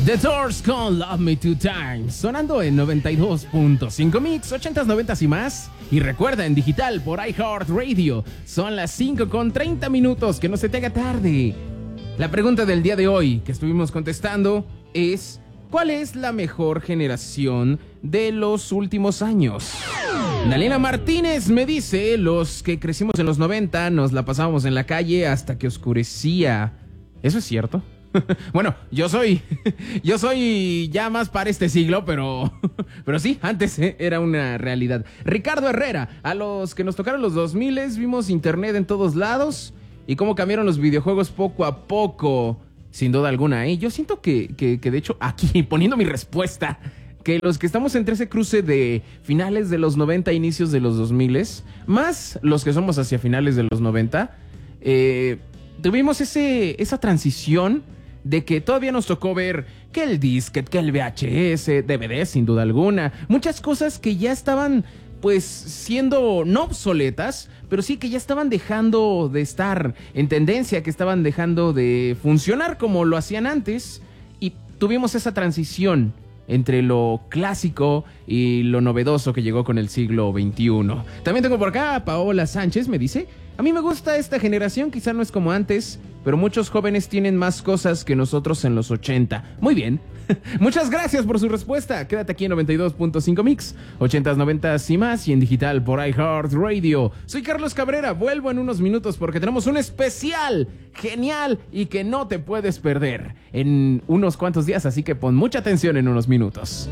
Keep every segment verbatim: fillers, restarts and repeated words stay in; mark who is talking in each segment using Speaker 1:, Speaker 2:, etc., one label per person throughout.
Speaker 1: The Doors con Love Me Two Times, sonando en noventa y dos punto cinco Mix, ochentas, noventas y más. Y recuerda, en digital por iHeartRadio, son las cinco con treinta minutos, que no se te haga tarde. La pregunta del día de hoy que estuvimos contestando es: ¿cuál es la mejor generación de los últimos años? Dalina Martínez me dice: los que crecimos en los noventa nos la pasábamos en la calle hasta que oscurecía. ¿Eso es cierto? Bueno, yo soy yo soy ya más para este siglo, pero pero sí, antes eh, era una realidad. Ricardo Herrera: a los que nos tocaron los dos mil vimos internet en todos lados y cómo cambiaron los videojuegos poco a poco, sin duda alguna. ¿eh? Yo siento que, que, que de hecho aquí, poniendo mi respuesta, que los que estamos entre ese cruce de finales de los noventa, inicios de los dos mil, más los que somos hacia finales de los noventa, eh, tuvimos ese, esa transición de que todavía nos tocó ver que el disquete, que el V H S, D V D sin duda alguna, muchas cosas que ya estaban pues siendo no obsoletas, pero sí que ya estaban dejando de estar en tendencia, que estaban dejando de funcionar como lo hacían antes, y tuvimos esa transición entre lo clásico y lo novedoso que llegó con el siglo veintiuno. También tengo por acá a Paola Sánchez, me dice: a mí me gusta esta generación, quizá no es como antes, pero muchos jóvenes tienen más cosas que nosotros en los ochenta. Muy bien. Muchas gracias por su respuesta. Quédate aquí en noventa y dos punto cinco Mix, ochentas, noventas y más, y en digital por iHeartRadio. Soy Carlos Cabrera, vuelvo en unos minutos porque tenemos un especial genial y que no te puedes perder en unos cuantos días, así que pon mucha atención en unos minutos.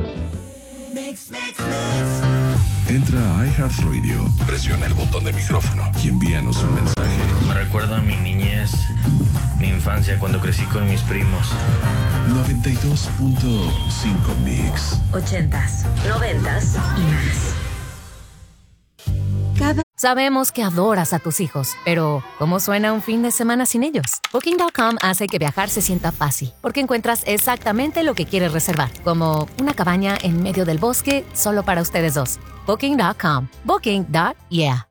Speaker 2: Mix, mix, mix. Entra a iHeartRadio, presiona el botón de micrófono y envíanos un mensaje.
Speaker 3: Me recuerda a mi niñez, mi infancia cuando crecí con mis primos.
Speaker 2: noventa y dos punto cinco Mix.
Speaker 4: Ochentas, noventas y más.
Speaker 5: Cada... Sabemos que adoras a tus hijos, pero ¿cómo suena un fin de semana sin ellos? Booking punto com hace que viajar se sienta fácil, porque encuentras exactamente lo que quieres reservar, como una cabaña en medio del bosque solo para ustedes dos. Booking punto com. Booking. Yeah.